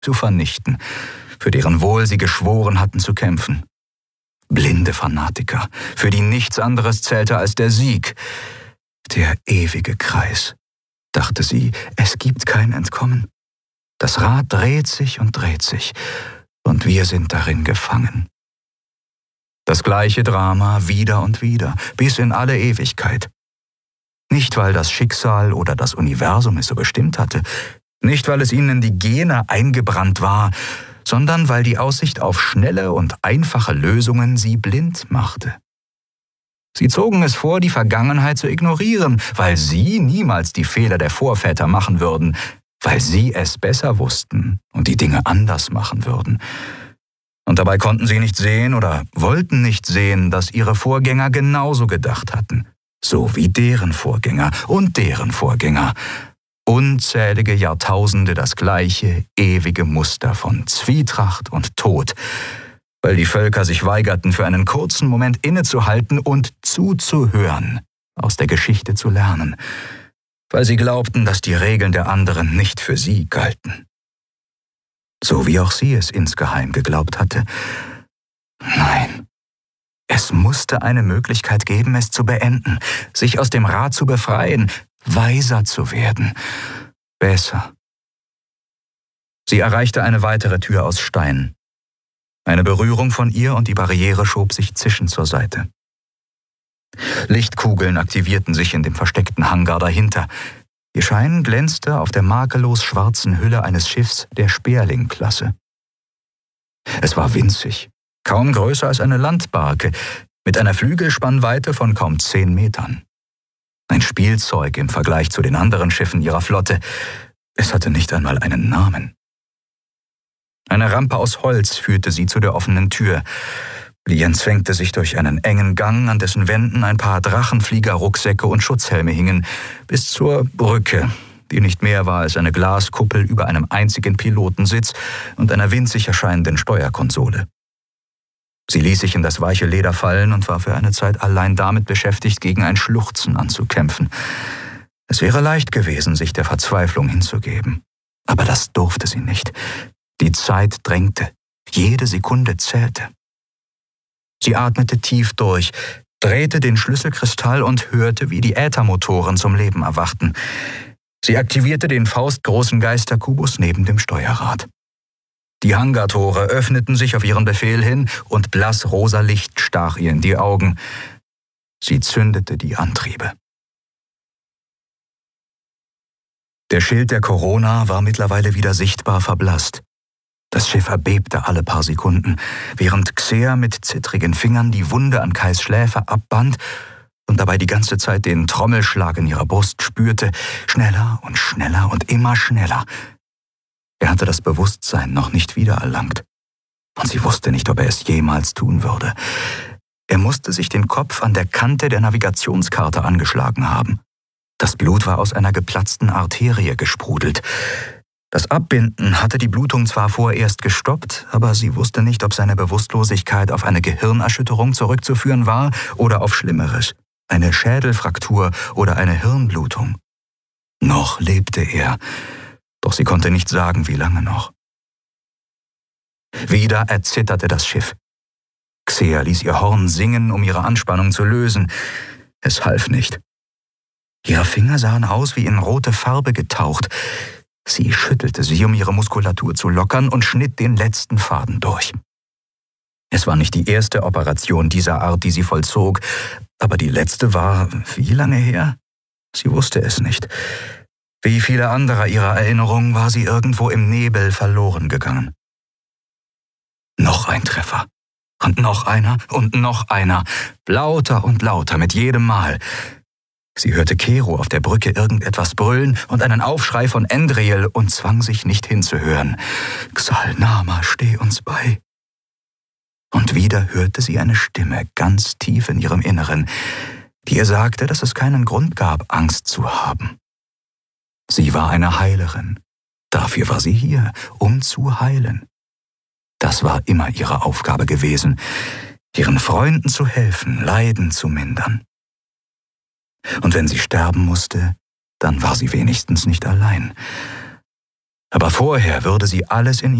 zu vernichten, für deren Wohl sie geschworen hatten zu kämpfen. Blinde Fanatiker, für die nichts anderes zählte als der Sieg. Der ewige Kreis, dachte sie, es gibt kein Entkommen. Das Rad dreht sich und wir sind darin gefangen. Das gleiche Drama wieder und wieder, bis in alle Ewigkeit. Nicht, weil das Schicksal oder das Universum es so bestimmt hatte, nicht, weil es ihnen in die Gene eingebrannt war, sondern weil die Aussicht auf schnelle und einfache Lösungen sie blind machte. Sie zogen es vor, die Vergangenheit zu ignorieren, weil sie niemals die Fehler der Vorväter machen würden, weil sie es besser wussten und die Dinge anders machen würden. Und dabei konnten sie nicht sehen oder wollten nicht sehen, dass ihre Vorgänger genauso gedacht hatten, so wie deren Vorgänger und deren Vorgänger. Unzählige Jahrtausende das gleiche, ewige Muster von Zwietracht und Tod, weil die Völker sich weigerten, für einen kurzen Moment innezuhalten und zuzuhören, aus der Geschichte zu lernen, weil sie glaubten, dass die Regeln der anderen nicht für sie galten. So wie auch sie es insgeheim geglaubt hatte. Nein, es musste eine Möglichkeit geben, es zu beenden, sich aus dem Rad zu befreien, weiser zu werden, besser. Sie erreichte eine weitere Tür aus Stein. Eine Berührung von ihr und die Barriere schob sich zischend zur Seite. Lichtkugeln aktivierten sich in dem versteckten Hangar dahinter. Ihr Schein glänzte auf der makellos schwarzen Hülle eines Schiffs der Sperling-Klasse. Es war winzig, kaum größer als eine Landbarke, mit einer Flügelspannweite von kaum 10 Metern. Ein Spielzeug im Vergleich zu den anderen Schiffen ihrer Flotte. Es hatte nicht einmal einen Namen. Eine Rampe aus Holz führte sie zu der offenen Tür. Lien zwängte sich durch einen engen Gang, an dessen Wänden ein paar Drachenfliegerrucksäcke und Schutzhelme hingen, bis zur Brücke, die nicht mehr war als eine Glaskuppel über einem einzigen Pilotensitz und einer winzig erscheinenden Steuerkonsole. Sie ließ sich in das weiche Leder fallen und war für eine Zeit allein damit beschäftigt, gegen ein Schluchzen anzukämpfen. Es wäre leicht gewesen, sich der Verzweiflung hinzugeben. Aber das durfte sie nicht. Die Zeit drängte. Jede Sekunde zählte. Sie atmete tief durch, drehte den Schlüsselkristall und hörte, wie die Äthermotoren zum Leben erwachten. Sie aktivierte den faustgroßen Geisterkubus neben dem Steuerrad. Die Hangartore öffneten sich auf ihren Befehl hin und blassrosa Licht stach ihr in die Augen. Sie zündete die Antriebe. Der Schild der Corona war mittlerweile wieder sichtbar verblasst. Das Schiff erbebte alle paar Sekunden, während Xer mit zittrigen Fingern die Wunde an Kais Schläfe abband und dabei die ganze Zeit den Trommelschlag in ihrer Brust spürte, schneller und immer schneller. Er hatte das Bewusstsein noch nicht wiedererlangt, und sie wusste nicht, ob er es jemals tun würde. Er musste sich den Kopf an der Kante der Navigationskarte angeschlagen haben. Das Blut war aus einer geplatzten Arterie gesprudelt. Das Abbinden hatte die Blutung zwar vorerst gestoppt, aber sie wusste nicht, ob seine Bewusstlosigkeit auf eine Gehirnerschütterung zurückzuführen war oder auf Schlimmeres, eine Schädelfraktur oder eine Hirnblutung. Noch lebte er, doch sie konnte nicht sagen, wie lange noch. Wieder erzitterte das Schiff. Xer ließ ihr Horn singen, um ihre Anspannung zu lösen. Es half nicht. Ihre Finger sahen aus wie in rote Farbe getaucht. Sie schüttelte sie, um ihre Muskulatur zu lockern, und schnitt den letzten Faden durch. Es war nicht die erste Operation dieser Art, die sie vollzog, aber die letzte war wie lange her? Sie wusste es nicht. Wie viele andere ihrer Erinnerungen war sie irgendwo im Nebel verloren gegangen. Noch ein Treffer. Und noch einer und noch einer. Lauter und lauter mit jedem Mal. Sie hörte Kero auf der Brücke irgendetwas brüllen und einen Aufschrei von Endriel und zwang sich nicht hinzuhören. Xal'Nama, steh uns bei. Und wieder hörte sie eine Stimme ganz tief in ihrem Inneren, die ihr sagte, dass es keinen Grund gab, Angst zu haben. Sie war eine Heilerin. Dafür war sie hier, um zu heilen. Das war immer ihre Aufgabe gewesen, ihren Freunden zu helfen, Leiden zu mindern. Und wenn sie sterben musste, dann war sie wenigstens nicht allein. Aber vorher würde sie alles in